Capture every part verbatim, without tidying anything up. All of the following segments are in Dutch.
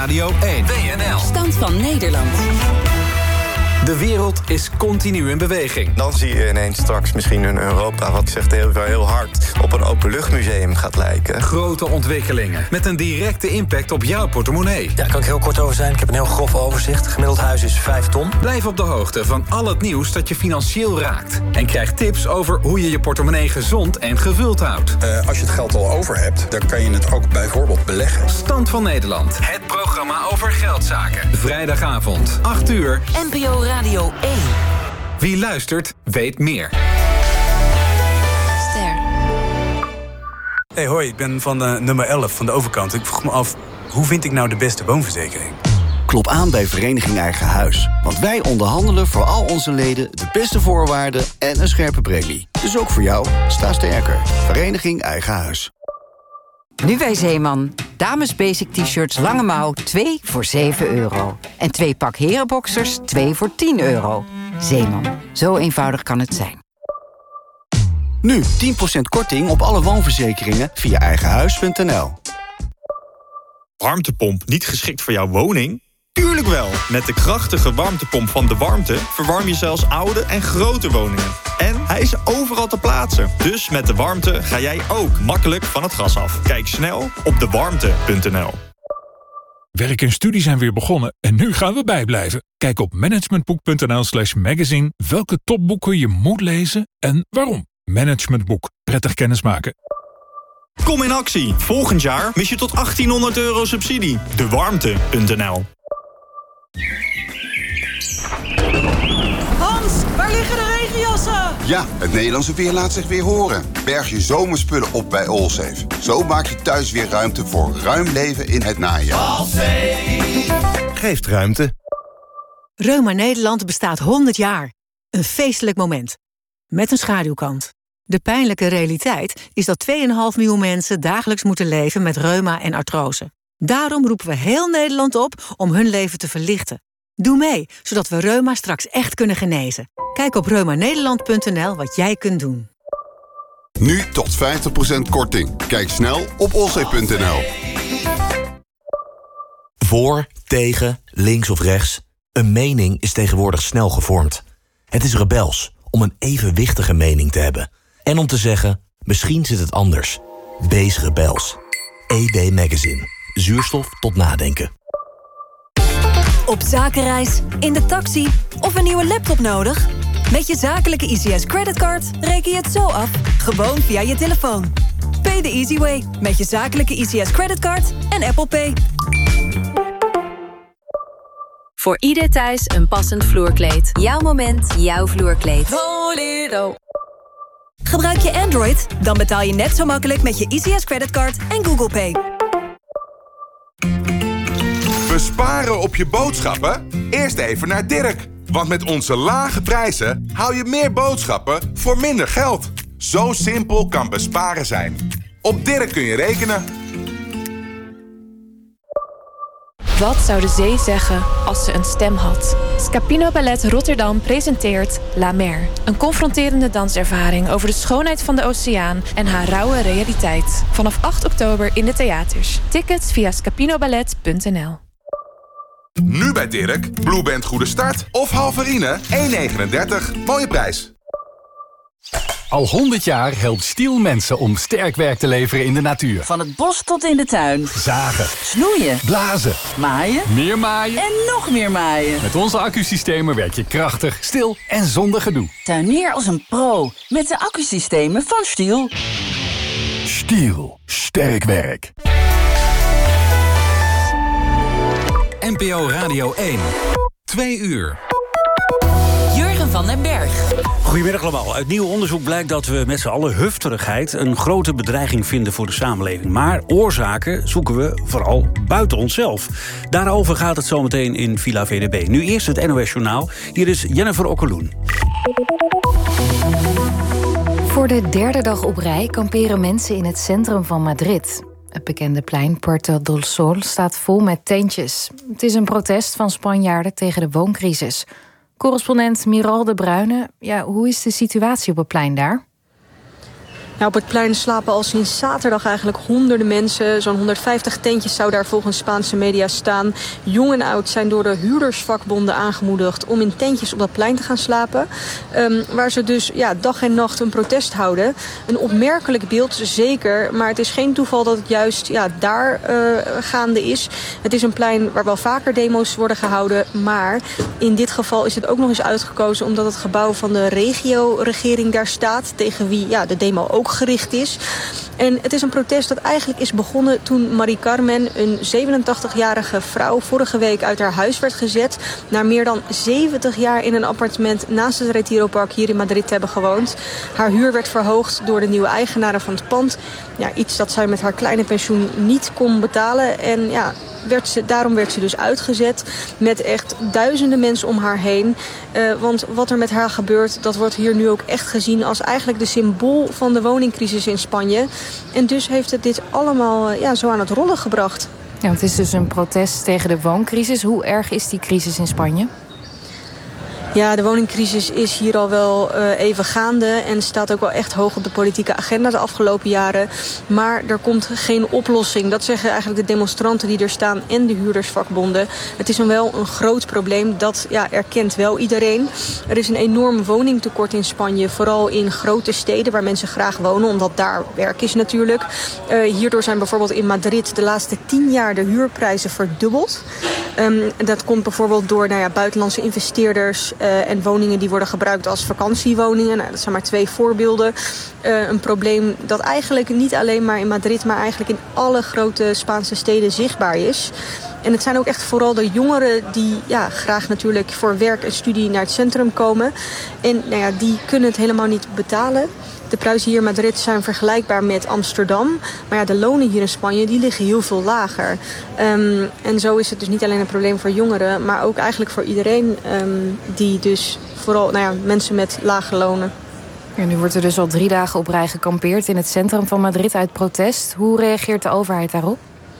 Radio één. W N L. Stand van Nederland. De wereld is continu in beweging. Dan zie je ineens straks misschien een Europa... wat zegt heel, heel hard op een openluchtmuseum gaat lijken. Grote ontwikkelingen met een directe impact op jouw portemonnee. Ja, daar kan ik heel kort over zijn. Ik heb een heel grof overzicht. Gemiddeld huis is vijf ton. Blijf op de hoogte van al het nieuws dat je financieel raakt. En krijg tips over hoe je je portemonnee gezond en gevuld houdt. Uh, als je het geld al over hebt, dan kan je het ook bijvoorbeeld beleggen. Stand van Nederland. Het programma over geldzaken. Vrijdagavond, acht uur. N P O Radio één. Wie luistert, weet meer. Ster. Hey, hoi, ik ben van de nummer elf van de overkant. Ik vroeg me af, hoe vind ik nou de beste woonverzekering? Klop aan bij Vereniging Eigen Huis. Want wij onderhandelen voor al onze leden de beste voorwaarden en een scherpe premie. Dus ook voor jou, sta sterker. Vereniging Eigen Huis. Nu bij Zeeman. Dames basic t-shirts lange mouw, twee voor zeven euro. En twee pak herenboxers, twee voor tien euro. Zeeman. Zo eenvoudig kan het zijn. Nu tien procent korting op alle woonverzekeringen via eigenhuis punt n l. Warmtepomp niet geschikt voor jouw woning? Tuurlijk wel! Met de krachtige warmtepomp van De Warmte verwarm je zelfs oude en grote woningen. En hij is overal te plaatsen. Dus met De Warmte ga jij ook makkelijk van het gas af. Kijk snel op de warmte punt n l. Werk en studie zijn weer begonnen en nu gaan we bijblijven. Kijk op managementboek punt n l slash magazine welke topboeken je moet lezen en waarom. Managementboek. Prettig kennismaken. Kom in actie. Volgend jaar mis je tot achttienhonderd euro subsidie. de warmte punt n l. Hans, waar liggen de regenjassen? Ja, het Nederlandse weer laat zich weer horen. Berg je zomerspullen op bij Allsafe. Zo maak je thuis weer ruimte voor ruim leven in het najaar. Allsafe geeft ruimte. Reuma Nederland bestaat honderd jaar. Een feestelijk moment. Met een schaduwkant. De pijnlijke realiteit is dat twee komma vijf miljoen mensen dagelijks moeten leven met reuma en artrose. Daarom roepen we heel Nederland op om hun leven te verlichten. Doe mee, zodat we reuma straks echt kunnen genezen. Kijk op reuma nederland punt n l wat jij kunt doen. Nu tot vijftig procent korting. Kijk snel op allsafe punt n l. Voor, tegen, links of rechts. Een mening is tegenwoordig snel gevormd. Het is rebels om een evenwichtige mening te hebben. En om te zeggen, misschien zit het anders. Wees rebels. E D Magazine. Zuurstof tot nadenken. Op zakenreis, in de taxi of een nieuwe laptop nodig? Met je zakelijke I C S creditcard reken je het zo af. Gewoon via je telefoon. Pay the easy way met je zakelijke I C S creditcard en Apple Pay. Voor ieder thuis een passend vloerkleed. Jouw moment, jouw vloerkleed. Bolero. Gebruik je Android? Dan betaal je net zo makkelijk met je I C S creditcard en Google Pay. Besparen op je boodschappen? Eerst even naar Dirk. Want met onze lage prijzen haal je meer boodschappen voor minder geld. Zo simpel kan besparen zijn. Op Dirk kun je rekenen. Wat zou de zee zeggen als ze een stem had? Scapino Ballet Rotterdam presenteert La Mer. Een confronterende danservaring over de schoonheid van de oceaan en haar rauwe realiteit. Vanaf acht oktober in de theaters. Tickets via scapinoballet punt n l. Nu bij Dirk, Blue Band Goede Start of Halverine één komma negenendertig. Mooie prijs. Al honderd jaar helpt Stiel mensen om sterk werk te leveren in de natuur. Van het bos tot in de tuin. Zagen. Snoeien. Blazen. Maaien. Meer maaien. En nog meer maaien. Met onze accusystemen werk je krachtig, stil en zonder gedoe. Tuinier als een pro met de accusystemen van Stiel. Stiel. Sterk werk. N P O Radio één. Twee uur. Jurgen van den Berg. Goedemiddag allemaal. Uit nieuw onderzoek blijkt dat we met z'n allen hufterigheid een grote bedreiging vinden voor de samenleving. Maar oorzaken zoeken we vooral buiten onszelf. Daarover gaat het zometeen in Villa V D B. Nu eerst het N O S Journaal. Hier is Jennifer Okkeloen. Voor de derde dag op rij kamperen mensen in het centrum van Madrid. Het bekende plein Puerta del Sol staat vol met tentjes. Het is een protest van Spanjaarden tegen de wooncrisis. Correspondent Miral de Bruyne, ja, hoe is de situatie op het plein daar? Ja, op het plein slapen al sinds zaterdag eigenlijk honderden mensen. Zo'n honderdvijftig tentjes zou daar volgens Spaanse media staan. Jong en oud zijn door de huurdersvakbonden aangemoedigd om in tentjes op dat plein te gaan slapen. Um, waar ze dus ja, dag en nacht een protest houden. Een opmerkelijk beeld, zeker. Maar het is geen toeval dat het juist ja, daar uh, gaande is. Het is een plein waar wel vaker demo's worden gehouden. Maar in dit geval is het ook nog eens uitgekozen omdat het gebouw van de regio-regering daar staat. Tegen wie ja, de demo ook gericht is. En het is een protest dat eigenlijk is begonnen toen Mari Carmen, een zevenentachtigjarige vrouw, vorige week uit haar huis werd gezet. Na meer dan zeventig jaar in een appartement naast het Retiro-park hier in Madrid te hebben gewoond. Haar huur werd verhoogd door de nieuwe eigenaren van het pand. Ja, iets dat zij met haar kleine pensioen niet kon betalen. En ja, werd ze, daarom werd ze dus uitgezet met echt duizenden mensen om haar heen. Uh, want wat er met haar gebeurt, dat wordt hier nu ook echt gezien als eigenlijk de symbool van de woningcrisis in Spanje. En dus heeft het dit allemaal ja, zo aan het rollen gebracht. Ja, het is dus een protest tegen de wooncrisis. Hoe erg is die crisis in Spanje? Ja, de woningcrisis is hier al wel uh, even gaande en staat ook wel echt hoog op de politieke agenda de afgelopen jaren. Maar er komt geen oplossing. Dat zeggen eigenlijk de demonstranten die er staan en de huurdersvakbonden. Het is dan wel een groot probleem, dat ja, erkent wel iedereen. Er is een enorm woningtekort in Spanje, vooral in grote steden waar mensen graag wonen, omdat daar werk is natuurlijk. Uh, hierdoor zijn bijvoorbeeld in Madrid de laatste tien jaar de huurprijzen verdubbeld. Um, dat komt bijvoorbeeld door nou ja, buitenlandse investeerders uh, en woningen die worden gebruikt als vakantiewoningen. Nou, dat zijn maar twee voorbeelden. Uh, een probleem dat eigenlijk niet alleen maar in Madrid, maar eigenlijk in alle grote Spaanse steden zichtbaar is. En het zijn ook echt vooral de jongeren die ja, graag natuurlijk voor werk en studie naar het centrum komen. En nou ja, die kunnen het helemaal niet betalen. De prijzen hier in Madrid zijn vergelijkbaar met Amsterdam. Maar ja, de lonen hier in Spanje die liggen heel veel lager. Um, en zo is het dus niet alleen een probleem voor jongeren, maar ook eigenlijk voor iedereen um, die dus vooral nou ja, mensen met lage lonen. Ja, nu wordt er dus al drie dagen op rij gekampeerd in het centrum van Madrid uit protest. Hoe reageert de overheid daarop?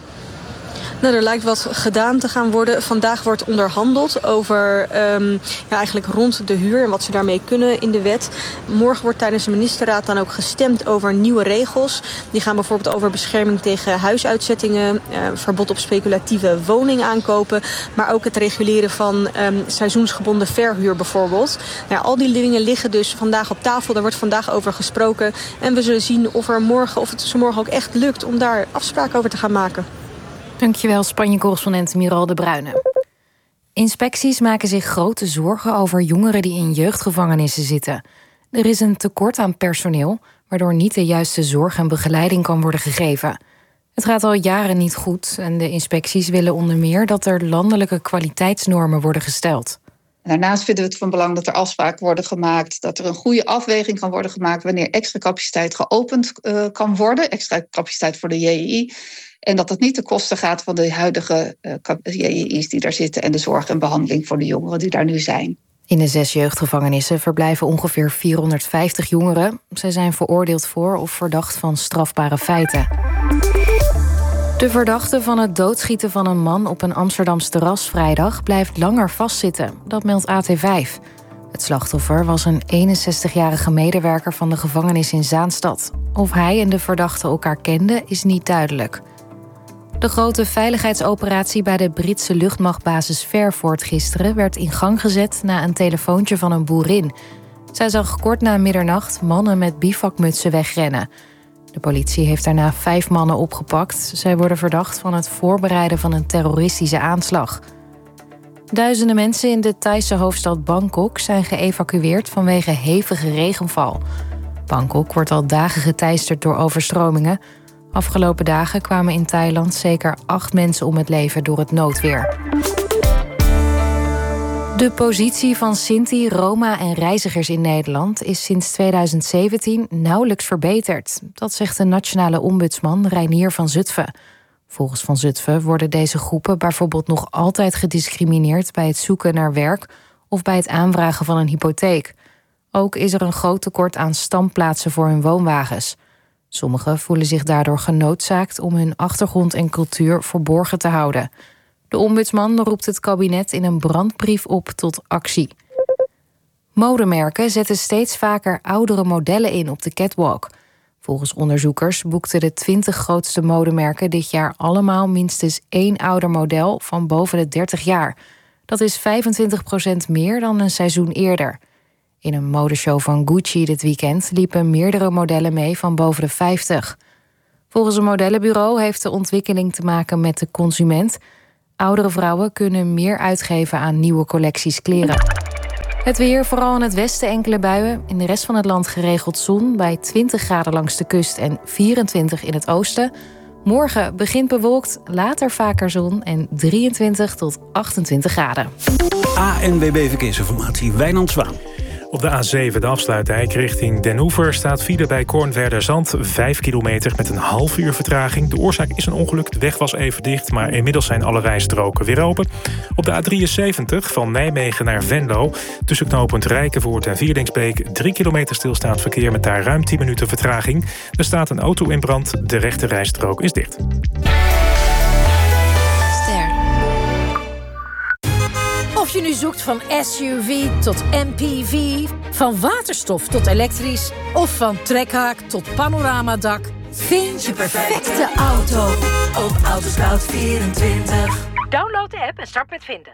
Nou, er lijkt wat gedaan te gaan worden. Vandaag wordt onderhandeld over um, ja, eigenlijk rond de huur en wat ze daarmee kunnen in de wet. Morgen wordt tijdens de ministerraad dan ook gestemd over nieuwe regels. Die gaan bijvoorbeeld over bescherming tegen huisuitzettingen, uh, verbod op speculatieve woningaankopen, maar ook het reguleren van um, seizoensgebonden verhuur bijvoorbeeld. Nou, al die dingen liggen dus vandaag op tafel. Daar wordt vandaag over gesproken. En we zullen zien of, er morgen, of het ze morgen ook echt lukt om daar afspraken over te gaan maken. Dankjewel, Spanje-correspondent Miral de Bruyne. Inspecties maken zich grote zorgen over jongeren die in jeugdgevangenissen zitten. Er is een tekort aan personeel, waardoor niet de juiste zorg en begeleiding kan worden gegeven. Het gaat al jaren niet goed en de inspecties willen onder meer dat er landelijke kwaliteitsnormen worden gesteld. Daarnaast vinden we het van belang dat er afspraken worden gemaakt, dat er een goede afweging kan worden gemaakt wanneer extra capaciteit geopend uh, kan worden, extra capaciteit voor de J I I. En dat het niet ten koste gaat van de huidige uh, J I I's die daar zitten en de zorg en behandeling voor de jongeren die daar nu zijn. In de zes jeugdgevangenissen verblijven ongeveer vierhonderdvijftig jongeren. Zij zijn veroordeeld voor of verdacht van strafbare feiten. De verdachte van het doodschieten van een man op een Amsterdams terras vrijdag blijft langer vastzitten. Dat meldt A T vijf. Het slachtoffer was een eenenzestigjarige medewerker van de gevangenis in Zaanstad. Of hij en de verdachte elkaar kenden is niet duidelijk. De grote veiligheidsoperatie bij de Britse luchtmachtbasis Fairford gisteren werd in gang gezet na een telefoontje van een boerin. Zij zag kort na middernacht mannen met bivakmutsen wegrennen. De politie heeft daarna vijf mannen opgepakt. Zij worden verdacht van het voorbereiden van een terroristische aanslag. Duizenden mensen in de Thaise hoofdstad Bangkok zijn geëvacueerd vanwege hevige regenval. Bangkok wordt al dagen geteisterd door overstromingen. Afgelopen dagen kwamen in Thailand zeker acht mensen om het leven door het noodweer. De positie van Sinti, Roma en reizigers in Nederland is sinds tweeduizend zeventien nauwelijks verbeterd. Dat zegt de nationale ombudsman Reinier van Zutphen. Volgens Van Zutphen worden deze groepen bijvoorbeeld nog altijd gediscrimineerd bij het zoeken naar werk of bij het aanvragen van een hypotheek. Ook is er een groot tekort aan standplaatsen voor hun woonwagens. Sommigen voelen zich daardoor genoodzaakt om hun achtergrond en cultuur verborgen te houden. De ombudsman roept het kabinet in een brandbrief op tot actie. Modemerken zetten steeds vaker oudere modellen in op de catwalk. Volgens onderzoekers boekten de twintig grootste modemerken dit jaar allemaal minstens één ouder model van boven de dertig jaar. Dat is vijfentwintig procent meer dan een seizoen eerder. In een modeshow van Gucci dit weekend liepen meerdere modellen mee van boven de vijftig. Volgens een modellenbureau heeft de ontwikkeling te maken met de consument. Oudere vrouwen kunnen meer uitgeven aan nieuwe collecties kleren. Het weer, vooral in het westen enkele buien. In de rest van het land geregeld zon bij twintig graden langs de kust en vierentwintig in het oosten. Morgen begint bewolkt, later vaker zon en drieëntwintig tot achtentwintig graden. A N W B Verkeersinformatie, Wijnand Zwaan. Op de A zeven, de afsluitdijk richting Den Oever, staat file bij Kornwerderzand. Vijf kilometer met een half uur vertraging. De oorzaak is een ongeluk. De weg was even dicht, maar inmiddels zijn alle rijstroken weer open. Op de A drieënzeventig van Nijmegen naar Venlo. Tussen knooppunt Rijkenvoort en Vierdingsbeek. Drie kilometer stilstaand verkeer met daar ruim tien minuten vertraging. Er staat een auto in brand. De rechte rijstrook is dicht. Of je nu zoekt van S U V tot M P V, van waterstof tot elektrisch of van trekhaak tot panoramadak, vind je perfecte auto op Autoscout vierentwintig. Download de app en start met vinden.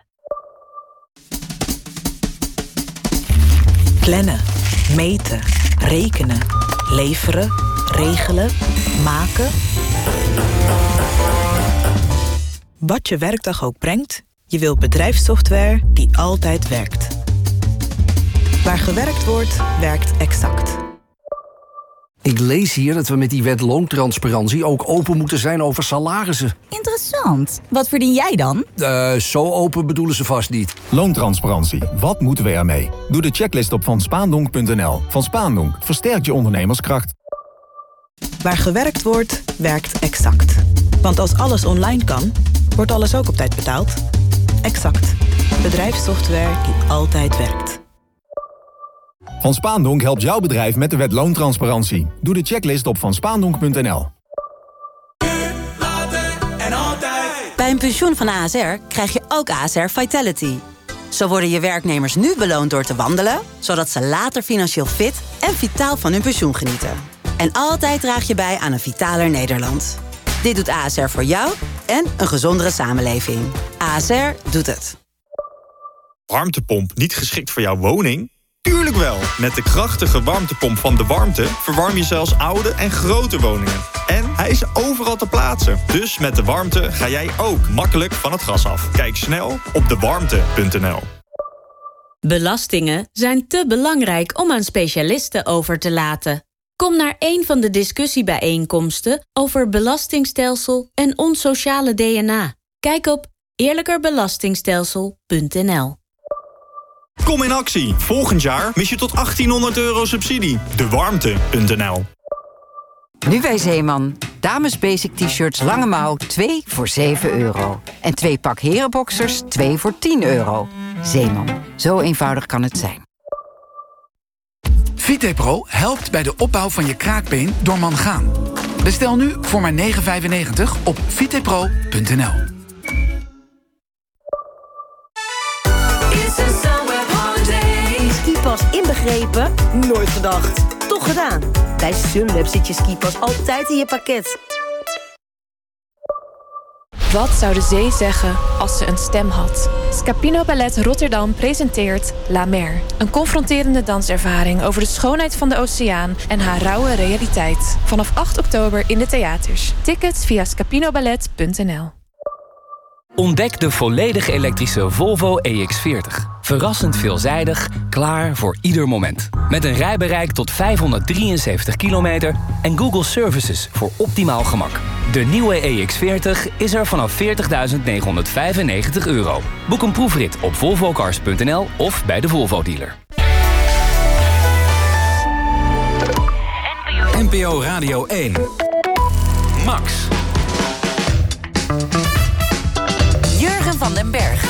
Plannen, meten, rekenen, leveren, regelen, maken. Wat je werkdag ook brengt, je wilt bedrijfssoftware die altijd werkt. Waar gewerkt wordt, werkt Exact. Ik lees hier dat we met die wet loontransparantie ook open moeten zijn over salarissen. Interessant. Wat verdien jij dan? Uh, zo open bedoelen ze vast niet. Loontransparantie. Wat moeten we ermee? Doe de checklist op van spaandonk punt n l. Van Spaandonk versterkt je ondernemerskracht. Waar gewerkt wordt, werkt Exact. Want als alles online kan, wordt alles ook op tijd betaald. Exact. Bedrijfssoftware die altijd werkt. Van Spaandonk helpt jouw bedrijf met de wet loontransparantie. Doe de checklist op van spaandonk punt n l. Bij een pensioen van A S R krijg je ook A S R Vitality. Zo worden je werknemers nu beloond door te wandelen, zodat ze later financieel fit en vitaal van hun pensioen genieten. En altijd draag je bij aan een vitaler Nederland. Dit doet A S R voor jou en een gezondere samenleving. A S R doet het. Warmtepomp niet geschikt voor jouw woning? Tuurlijk wel! Met de krachtige warmtepomp van De Warmte verwarm je zelfs oude en grote woningen. En hij is overal te plaatsen. Dus met De Warmte ga jij ook makkelijk van het gas af. Kijk snel op de warmte punt n l. Belastingen zijn te belangrijk om aan specialisten over te laten. Kom naar een van de discussiebijeenkomsten over belastingstelsel en ons sociale D N A. Kijk op eerlijkerbelastingstelsel punt n l. Kom in actie. Volgend jaar mis je tot achttienhonderd euro subsidie. de warmte punt n l. Nu bij Zeeman. Dames basic t-shirts lange mouw twee voor zeven euro. En twee pak herenboxers twee voor tien euro. Zeeman. Zo eenvoudig kan het zijn. Vitepro helpt bij de opbouw van je kraakbeen door mangaan. Bestel nu voor maar negen vijfennegentig op vitepro punt n l. Skipas inbegrepen? Nooit gedacht. Toch gedaan. Bij Sunweb zit je skipas altijd in je pakket. Wat zou de zee zeggen als ze een stem had? Scapino Ballet Rotterdam presenteert La Mer. Een confronterende danservaring over de schoonheid van de oceaan en haar rauwe realiteit. Vanaf acht oktober in de theaters. Tickets via scapinoballet punt n l. Ontdek de volledig elektrische Volvo E X veertig. Verrassend veelzijdig, klaar voor ieder moment. Met een rijbereik tot vijfhonderddrieënzeventig kilometer en Google Services voor optimaal gemak. De nieuwe E X veertig is er vanaf veertigduizend negenhonderdvijfennegentig euro. Boek een proefrit op volvocars punt n l of bij de Volvo dealer. N P O Radio één. Max. Jurgen van den Berg.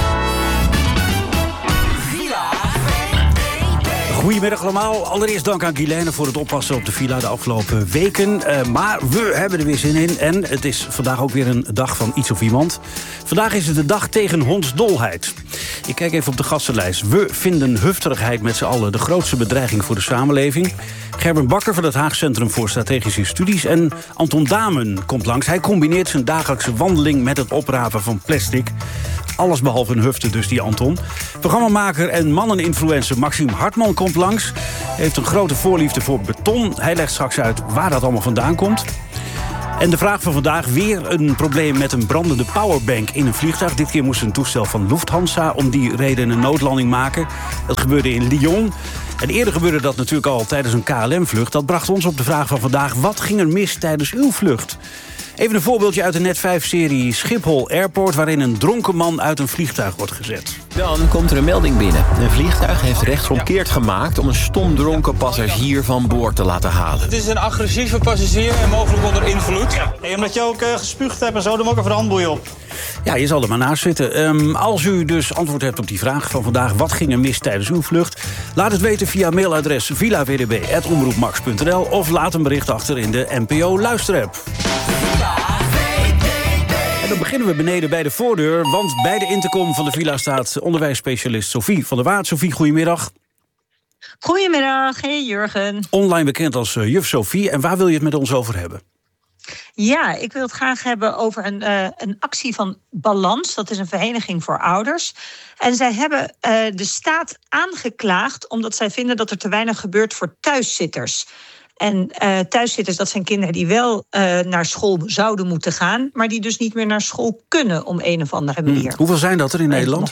Goedemiddag allemaal. Allereerst dank aan Guilaine voor het oppassen op de villa de afgelopen weken. Uh, maar we hebben er weer zin in. En het is vandaag ook weer een dag van iets of iemand. Vandaag is het de dag tegen hondsdolheid. Ik kijk even op de gastenlijst. We vinden hufterigheid met z'n allen de grootste bedreiging voor de samenleving. Gerben Bakker van het Haag Centrum voor Strategische Studies. En Anton Damen komt langs. Hij combineert zijn dagelijkse wandeling met het oprapen van plastic. Alles behalve een hufte dus, die Anton. Programmamaker en manneninfluencer Maxime Hartman komt langs. Hij heeft een grote voorliefde voor beton. Hij legt straks uit waar dat allemaal vandaan komt. En de vraag van vandaag, weer een probleem met een brandende powerbank in een vliegtuig. Dit keer moest een toestel van Lufthansa om die reden een noodlanding maken. Dat gebeurde in Lyon. En eerder gebeurde dat natuurlijk al tijdens een K L M-vlucht. Dat bracht ons op de vraag van vandaag, wat ging er mis tijdens uw vlucht? Even een voorbeeldje uit de Net vijf-serie Schiphol Airport, waarin een dronken man uit een vliegtuig wordt gezet. Dan komt er een melding binnen. Een vliegtuig heeft rechtsomkeerd gemaakt om een stomdronken passagier van boord te laten halen. Het is een agressieve passagier en mogelijk onder invloed. Ja. Hey, omdat je ook uh, gespuugd hebt en zo, dan moet ik even de handboei op. Ja, je zal er maar naast zitten. Um, als u dus antwoord hebt op die vraag van vandaag, wat ging er mis tijdens uw vlucht? Laat het weten via mailadres villa w d b apenstaartje omroepmax punt n l of laat een bericht achter in de N P O luisterapp. En dan beginnen we beneden bij de voordeur, want bij de intercom van de villa staat onderwijsspecialist Sophie van der Waard. Sophie, goedemiddag. Goedemiddag, hey Jurgen. Online bekend als uh, juf Sophie. En waar wil je het met ons over hebben? Ja, ik wil het graag hebben over een, uh, een actie van Balans. Dat is een vereniging voor ouders. En zij hebben uh, de staat aangeklaagd omdat zij vinden dat er te weinig gebeurt voor thuiszitters. En uh, thuiszitters, dat zijn kinderen die wel uh, naar school zouden moeten gaan, maar die dus niet meer naar school kunnen om een of andere manier. Hmm. Hoeveel zijn dat er in Nederland?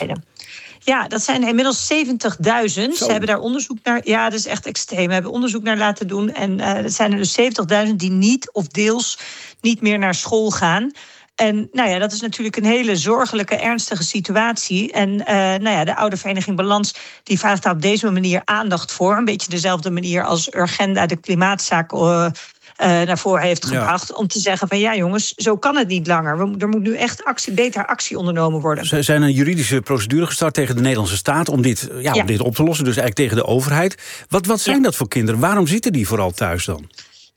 Ja, dat zijn inmiddels zeventigduizend. Ze hebben daar onderzoek naar. Ja, dat is echt extreem. We hebben onderzoek naar laten doen. En uh, dat zijn er dus zeventigduizend die niet of deels niet meer naar school gaan. En nou ja, dat is natuurlijk een hele zorgelijke, ernstige situatie. En uh, nou ja, de oudervereniging Balans die vraagt daar op deze manier aandacht voor. Een beetje dezelfde manier als Urgenda de klimaatzaak uh, uh, naar voren heeft gebracht. Ja. Om te zeggen van ja jongens, zo kan het niet langer. We, er moet nu echt actie, beter actie ondernomen worden. Ze zijn een juridische procedure gestart tegen de Nederlandse staat om dit, ja, om ja. dit op te lossen. Dus eigenlijk tegen de overheid. Wat, wat zijn ja. dat voor kinderen? Waarom zitten die vooral thuis dan?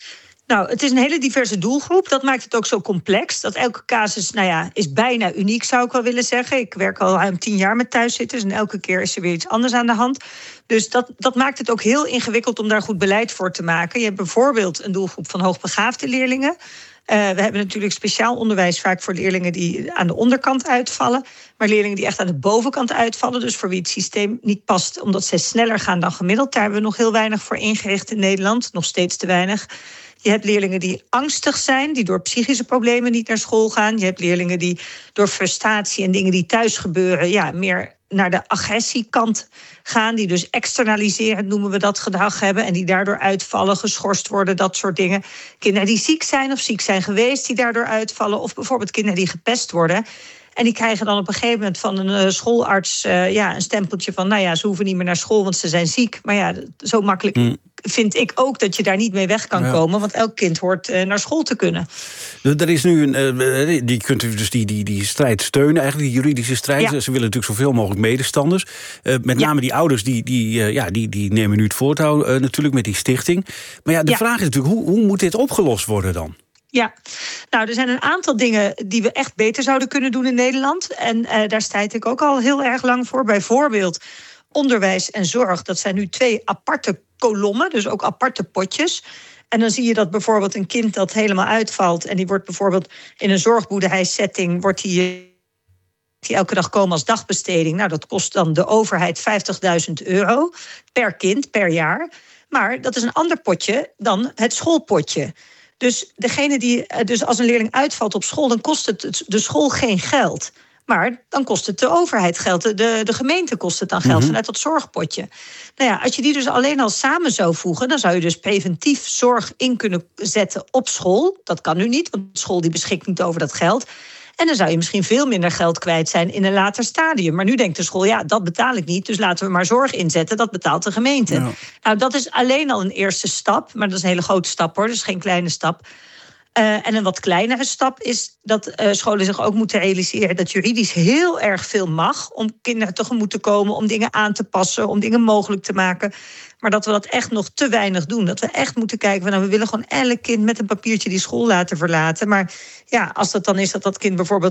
Nou, het is een hele diverse doelgroep. Dat maakt het ook zo complex. Dat elke casus, nou ja, is bijna uniek, zou ik wel willen zeggen. Ik werk al ruim tien jaar met thuiszitters en elke keer is er weer iets anders aan de hand. Dus dat, dat maakt het ook heel ingewikkeld om daar goed beleid voor te maken. Je hebt bijvoorbeeld een doelgroep van hoogbegaafde leerlingen. Uh, we hebben natuurlijk speciaal onderwijs vaak voor leerlingen die aan de onderkant uitvallen. Maar leerlingen die echt aan de bovenkant uitvallen, dus voor wie het systeem niet past, omdat zij sneller gaan dan gemiddeld. Daar hebben we nog heel weinig voor ingericht in Nederland, nog steeds te weinig. Je hebt leerlingen die angstig zijn, die door psychische problemen niet naar school gaan. Je hebt leerlingen die door frustratie en dingen die thuis gebeuren, ja, meer naar de agressiekant gaan. Die dus externaliseren, noemen we dat, gedrag hebben. En die daardoor uitvallen, geschorst worden, dat soort dingen. Kinderen die ziek zijn of ziek zijn geweest, die daardoor uitvallen. Of bijvoorbeeld kinderen die gepest worden. En die krijgen dan op een gegeven moment van een uh, schoolarts uh, ja, een stempeltje van, nou ja, ze hoeven niet meer naar school, want ze zijn ziek. Maar ja, zo makkelijk mm. vind ik ook dat je daar niet mee weg kan ja. komen. Want elk kind hoort uh, naar school te kunnen. Er is nu een, uh, die kunt u dus die, die, die strijd steunen, eigenlijk die juridische strijd. Ja. Ze willen natuurlijk zoveel mogelijk medestanders. Uh, met ja. name die ouders, die, die, uh, ja, die, die nemen nu het voortouw uh, natuurlijk met die stichting. Maar ja, de ja. vraag is natuurlijk, hoe, hoe moet dit opgelost worden dan? Ja, nou, er zijn een aantal dingen die we echt beter zouden kunnen doen in Nederland. En uh, daar strijd ik ook al heel erg lang voor. Bijvoorbeeld onderwijs en zorg. Dat zijn nu twee aparte kolommen, dus ook aparte potjes. En dan zie je dat bijvoorbeeld een kind dat helemaal uitvalt, en die wordt bijvoorbeeld in een zorgboerderijsetting, wordt die, die elke dag komen als dagbesteding. Nou, dat kost dan de overheid vijftigduizend euro per kind, per jaar. Maar dat is een ander potje dan het schoolpotje. Dus degene die, dus als een leerling uitvalt op school, dan kost het de school geen geld. Maar dan kost het de overheid geld. De, de gemeente kost het dan geld mm-hmm. vanuit dat zorgpotje. Nou ja, als je die dus alleen al samen zou voegen, dan zou je dus preventief zorg in kunnen zetten op school. Dat kan nu niet, want de school die beschikt niet over dat geld. En dan zou je misschien veel minder geld kwijt zijn in een later stadium. Maar nu denkt de school, ja, dat betaal ik niet, dus laten we maar zorg inzetten. Dat betaalt de gemeente. Ja. Nou, dat is alleen al een eerste stap, maar dat is een hele grote stap hoor, dus geen kleine stap. Uh, en een wat kleinere stap is dat uh, scholen zich ook moeten realiseren dat juridisch heel erg veel mag om kinderen tegemoet te komen, om dingen aan te passen, om dingen mogelijk te maken. Maar dat we dat echt nog te weinig doen. Dat we echt moeten kijken van, nou, we willen gewoon elk kind met een papiertje die school laten verlaten. Maar ja, als dat dan is dat dat kind bijvoorbeeld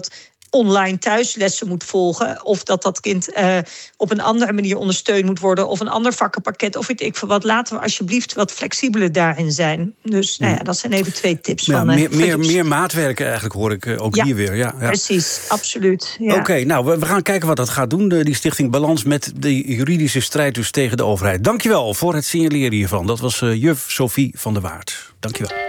online thuislessen moet volgen, of dat dat kind uh, op een andere manier ondersteund moet worden, of een ander vakkenpakket, of weet ik veel wat. Laten we alsjeblieft wat flexibeler daarin zijn. Dus nou ja, dat zijn even twee tips. Ja, van, meer, uh, meer, meer maatwerken eigenlijk, hoor ik uh, ook ja, hier weer. Ja, ja. Precies, absoluut. Ja. Oké, okay, nou, we, we gaan kijken wat dat gaat doen, die Stichting Balans, met de juridische strijd dus tegen de overheid. Dankjewel voor het signaleren hiervan. Dat was uh, juf Sophie van der Waard. Dankjewel.